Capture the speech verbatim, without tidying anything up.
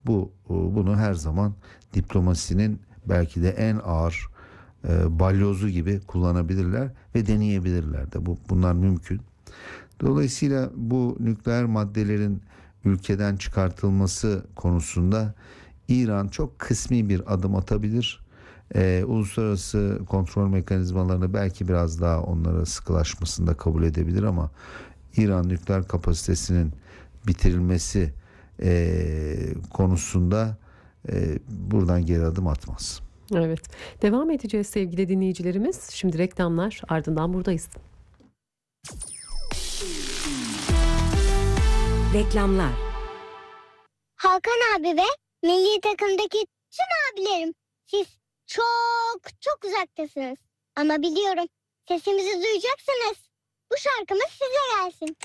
Bu bunu her zaman diplomasinin belki de en ağır e, balyozu gibi kullanabilirler ve deneyebilirler de. Bu bunlar mümkün. Dolayısıyla bu nükleer maddelerin ülkeden çıkartılması konusunda İran çok kısmi bir adım atabilir. Ee, uluslararası kontrol mekanizmalarını belki biraz daha onlara sıkılaşmasında kabul edebilir ama İran nükleer kapasitesinin bitirilmesi e, konusunda e, buradan geri adım atmaz. Evet. Devam edeceğiz sevgili dinleyicilerimiz. Şimdi reklamlar, ardından buradayız. Reklamlar. Hakan abi ve milli takımdaki tüm abilerim, siz çok çok uzaktasınız. Ama biliyorum, sesimizi duyacaksınız. Bu şarkımız size gelsin.